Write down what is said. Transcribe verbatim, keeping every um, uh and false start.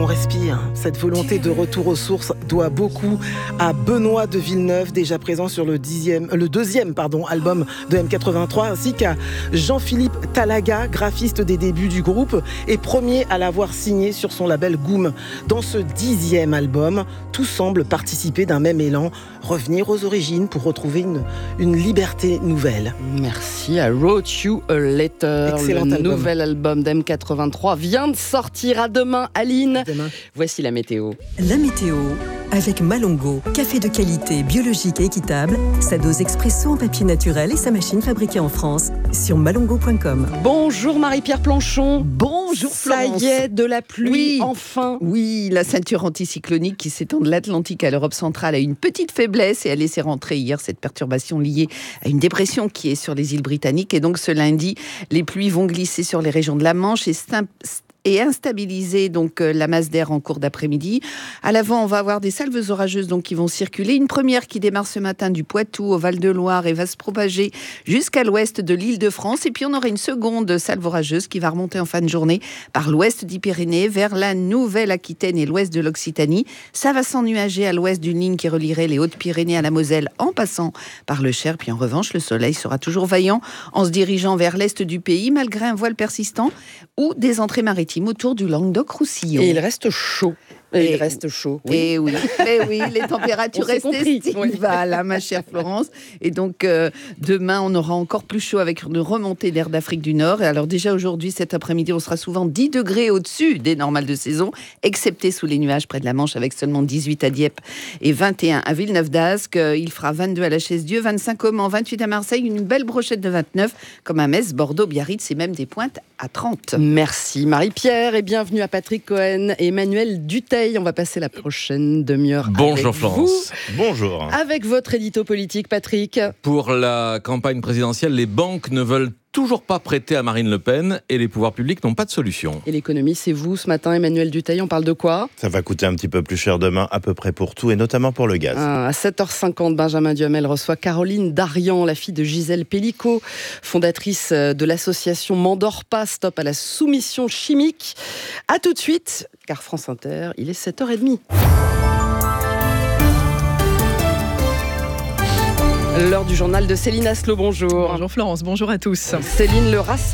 on respire. Cette volonté de retour aux sources doit beaucoup à Benoît de Villeneuve, déjà présent sur le, dixième, le deuxième pardon, album de M quatre-vingt-trois, ainsi qu'à Jean-Philippe Talaga, graphiste des débuts du groupe et premier à l'avoir signé sur son label Goom. Dans ce dixième album, tout semble participer d'un même élan, revenir aux origines pour retrouver une, une liberté nouvelle. Merci à Wrote You a Letter. Excellent le album. nouvel album d'M quatre-vingt-trois vient de sortir. À demain, Aline. À demain. Voici la météo. La météo avec Malongo, café de qualité biologique et équitable, sa dose expresso en papier naturel et sa machine fabriquée en France sur malongo point com. Bonjour Marie-Pierre Planchon. Bonjour Florence. Ça y est, de la pluie, Oui. enfin. Oui, la ceinture anticyclonique qui s'étend de l'Atlantique à l'Europe centrale a une petite faiblesse et a laissé rentrer hier cette perturbation liée à une dépression qui est sur les îles britanniques. Et donc ce lundi, les pluies vont glisser sur les régions de la Manche et stim- et instabiliser donc euh, la masse d'air en cours d'après-midi. À l'avant, on va avoir des salves orageuses donc qui vont circuler. Une première qui démarre ce matin du Poitou au Val-de-Loire et va se propager jusqu'à l'ouest de l'Île-de-France. Et puis on aura une seconde salve orageuse qui va remonter en fin de journée par l'ouest des Pyrénées vers la Nouvelle-Aquitaine et l'ouest de l'Occitanie. Ça va s'ennuager à l'ouest d'une ligne qui relierait les Hautes-Pyrénées à la Moselle en passant par le Cher. Puis en revanche, le soleil sera toujours vaillant en se dirigeant vers l'est du pays malgré un voile persistant ou des entrées maritimes autour du Languedoc-Roussillon. Et il reste chaud. Et, Et- il reste chaud. Oui. Et oui, mais oui, les températures On s'est restent compris, estivales, hein, ma chère Florence. Et donc, euh, demain, on aura encore plus chaud avec une remontée d'air d'Afrique du Nord. Et alors déjà, aujourd'hui, cet après-midi, on sera souvent dix degrés au-dessus des normales de saison, excepté sous les nuages près de la Manche, avec seulement dix-huit à Dieppe et vingt et un à Villeneuve-d'Ascq. Il fera vingt-deux à la Chaise-Dieu, vingt-cinq au Mans, vingt-huit à Marseille, une belle brochette de vingt-neuf, comme à Metz, Bordeaux, Biarritz, et même des pointes à trente. Merci Marie-Pierre et bienvenue à Patrick Cohen et Emmanuel Dutheil. On va passer la prochaine demi-heure Bonjour avec Florence. Bonjour. vous, avec votre édito politique, Patrick. Pour la campagne présidentielle, les banques ne veulent toujours pas prêter à Marine Le Pen et les pouvoirs publics n'ont pas de solution. Et l'économie, c'est vous ce matin, Emmanuel Dutheil. On parle de quoi ? Ça va coûter un petit peu plus cher demain, à peu près pour tout, et notamment pour le gaz. Ah, à sept heures cinquante, Benjamin Duhamel reçoit Caroline Darian, la fille de Gisèle Pellicot, fondatrice de l'association M'endors pas, stop à la soumission chimique. A tout de suite, car France Inter, il est sept heures trente. L'heure du journal de Céline Aslo, bonjour. Bonjour Florence, bonjour à tous. Céline, le rassemblement